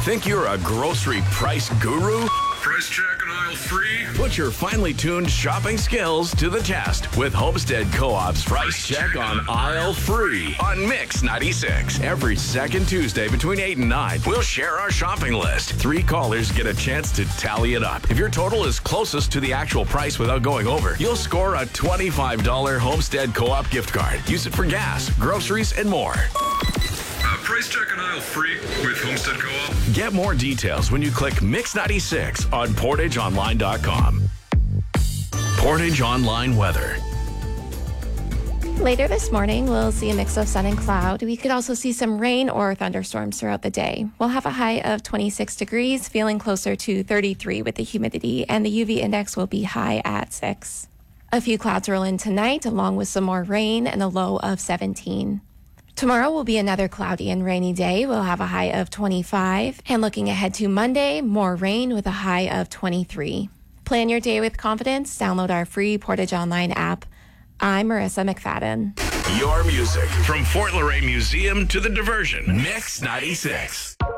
Think you're a grocery price guru? Price check on aisle 3. Put your finely tuned shopping skills to the test with Homestead Co-op's Price Check on Aisle 3 on Mix 96. Every second Tuesday between 8 and 9, we'll share our shopping list. 3 callers get a chance to tally it up. If your total is closest to the actual price without going over, you'll score a $25 Homestead Co-op gift card. Use it for gas, groceries, and more. Price check on aisle 3 with Homestead Co-op. Get more details when you click Mix 96 on PortageOnline.com. Portage Online weather. Later this morning, we'll see a mix of sun and cloud. We could also see some rain or thunderstorms throughout the day. We'll have a high of 26 degrees, feeling closer to 33 with the humidity, and the UV index will be high at 6. A few clouds roll in tonight, along with some more rain and a low of 17. Tomorrow will be another cloudy and rainy day. We'll have a high of 25. And looking ahead to Monday, more rain with a high of 23. Plan your day with confidence. Download our free Portage Online app. I'm Marissa McFadden. Your music from Fort Laurier Museum to the diversion. Mix 96.